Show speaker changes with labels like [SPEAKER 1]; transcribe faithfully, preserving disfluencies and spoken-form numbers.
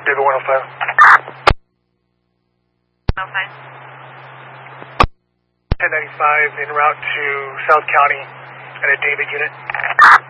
[SPEAKER 1] David one oh five.
[SPEAKER 2] one oh five.
[SPEAKER 1] ten ninety-five en route to South County at a David unit.